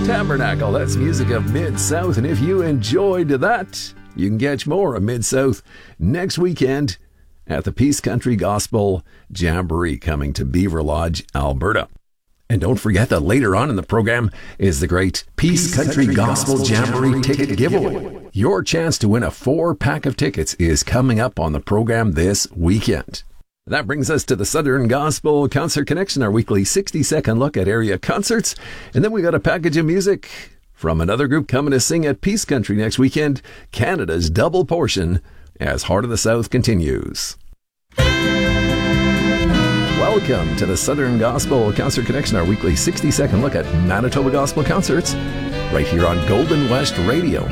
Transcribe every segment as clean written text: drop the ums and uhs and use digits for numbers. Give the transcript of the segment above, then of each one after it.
Tabernacle, that's music of Mid-South, and if you enjoyed that, you can catch more of Mid-South next weekend at the Peace Country Gospel Jamboree coming to Beaver Lodge, Alberta. And don't forget that later on in the program is the great Peace Country Gospel Jamboree ticket giveaway. Your chance to win a 4-pack of tickets is coming up on the program this weekend. That brings us to the Southern Gospel Concert Connection, our weekly 60-second look at area concerts. And then we got a package of music from another group coming to sing at Peace Country next weekend, Canada's Double Portion, as Heart of the South continues. Welcome to the Southern Gospel Concert Connection, our weekly 60-second look at Manitoba Gospel Concerts, right here on Golden West Radio.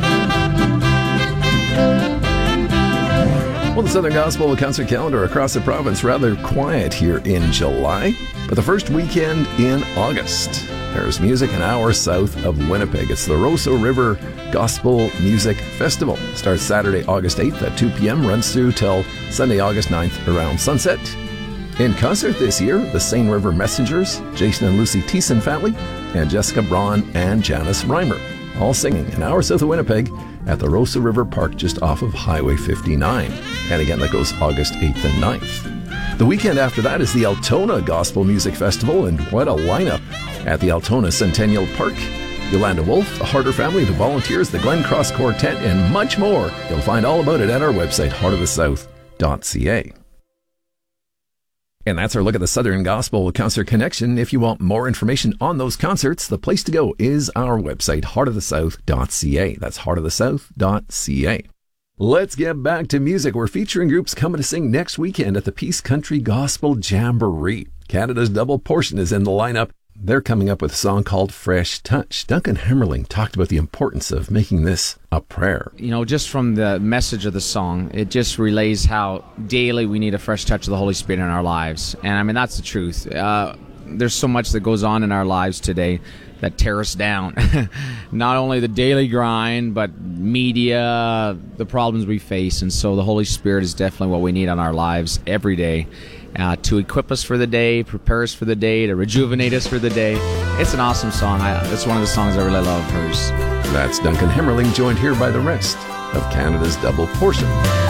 Well, the Southern Gospel Concert calendar across the province rather quiet here in July, but the first weekend in August, there's music an hour south of Winnipeg. It's the Roseau River Gospel Music Festival. Starts Saturday, August 8th at 2 p.m., runs through till Sunday, August 9th around sunset. In concert this year, the Seine River Messengers, Jason and Lucy Thiessen family, and Jessica Braun and Janice Reimer, all singing an hour south of Winnipeg at the Roseau River Park just off of Highway 59. And again, that goes August 8th and 9th. The weekend after that is the Altona Gospel Music Festival, and what a lineup at the Altona Centennial Park. Yolanda Wolf, the Harder family, the Volunteers, the Glen Cross Quartet, and much more. You'll find all about it at our website, heartofthesouth.ca. And that's our look at the Southern Gospel Concert Connection. If you want more information on those concerts, the place to go is our website, heartofthesouth.ca. That's heartofthesouth.ca. Let's get back to music. We're featuring groups coming to sing next weekend at the Peace Country Gospel Jamboree. Canada's Double Portion is in the lineup. They're coming up with a song called Fresh Touch. Duncan Hemmerling talked about the importance of making this a prayer. You know, just from the message of the song, it just relays how daily we need a fresh touch of the Holy Spirit in our lives. And I mean, that's the truth. There's so much that goes on in our lives today that tear us down. Not only the daily grind, but media, the problems we face. And so the Holy Spirit is definitely what we need on our lives every day. To equip us for the day, prepare us for the day, to rejuvenate us for the day. It's an awesome song. It's one of the songs I really love of hers. That's Duncan Hemmerling, joined here by the rest of Canada's Double Portion.